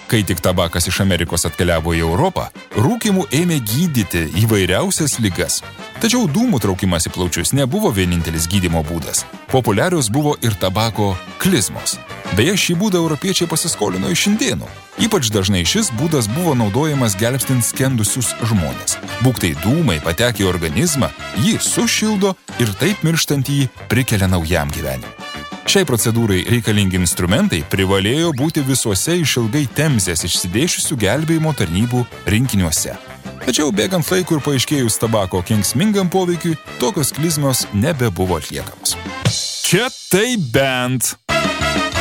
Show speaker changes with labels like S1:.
S1: Kai tik tabakas iš Amerikos atkeliavo į Europą, rūkymų ėmė gydyti įvairiausias ligas. Tačiau dūmų traukimas į plaučius nebuvo vienintelis gydymo būdas. Populiarios buvo ir tabako klizmos. Beje, šį būdą europiečiai pasiskolino iš indėnų. Ypač dažnai šis būdas buvo naudojamas gelbstint skendusius žmones. Būktai dūmai patekę į organizmą, jį sušildo ir taip mirštantį prikelia naujam gyvenimui. Šiai procedūrai reikalingi instrumentai privalėjo būti visuose išilgai Temzės išsidėšiusių gelbėjimo tarnybų rinkiniuose. Tačiau bėgant laikui ir paaiškėjus tabako kenksmingam poveikiui, tokios klizmos nebebuvo atliekamos. Čia tai bent.